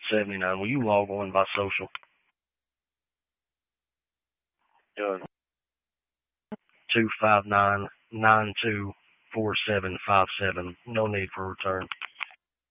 79. Will you log on by social? Done. 259-924757. No need for return.